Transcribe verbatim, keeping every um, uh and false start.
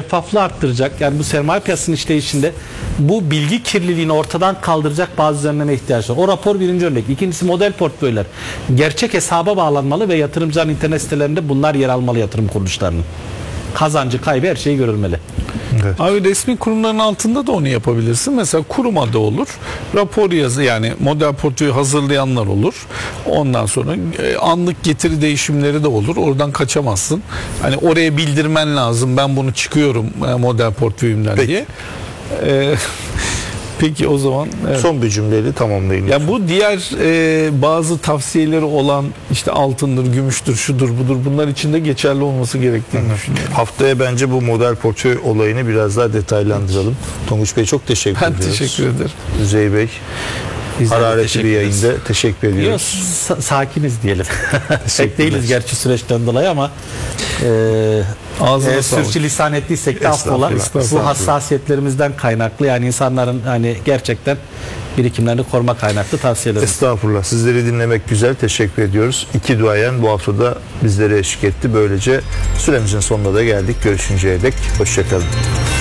şeffaflığı arttıracak, yani bu sermaye piyasasının işleyişinde bu bilgi kirliliğini ortadan kaldıracak bazı düzenleme ihtiyaç var. O rapor birinci örnek. İkincisi model portföyler. Gerçek hesaba bağlanmalı ve yatırımcıların internet sitelerinde bunlar yer almalı, yatırım kuruluşlarının. Kazancı, kaybı, her şey görülmeli. Evet. Abi resmi kurumların altında da onu yapabilirsin. Mesela kurum adı olur. Rapor yazı, yani model portföyü hazırlayanlar olur. Ondan sonra e, anlık getiri değişimleri de olur. Oradan kaçamazsın. Hani oraya bildirmen lazım. Ben bunu çıkıyorum e, model portföyümden Peki. diye. E, Peki o zaman evet. Son bir cümleyle tamamlayın. Ya bu diğer e, bazı tavsiyeleri olan işte altındır, gümüştür, şudur, budur, bunlar için de geçerli olması gerektiğini düşünüyorum. Haftaya bence bu model portföy olayını biraz daha detaylandıralım. Tonguç Bey çok teşekkür Ben ediyoruz. teşekkür ederim. Üzey Bey, Biz de hararetli teşekkür bir ederiz. yayında teşekkür Yok, ediyoruz. sa- sakiniz diyelim. Pek değiliz gerçi süreçten dolayı ama e, Ağzına e, sağlık. sürçülisan ettiysek de affola. Estağfurullah. Bu hassasiyetlerimizden kaynaklı, yani insanların hani gerçekten birikimlerini koruma kaynaklı tavsiyeler. Estağfurullah. Sizleri dinlemek güzel. Teşekkür ediyoruz. İki duayen bu haftada bizlere eşlik etti. Böylece süremizin sonuna da geldik. Görüşünceye dek hoşçakalın.